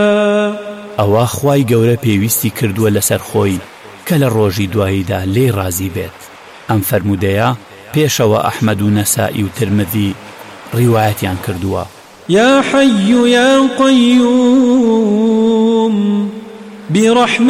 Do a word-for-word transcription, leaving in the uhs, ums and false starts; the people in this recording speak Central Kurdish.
ئەوە خوای گەورە پێویستی کردووە لەسەر خۆی کە لە ڕۆژی دواییدا لێی ڕازی بێت. ئەم فەرمودەیە پێشەوە ئەحمەد و نەسائی و ترمذی ڕیوایەتیان کردووە. یا حەیو یا قەیوم برحمة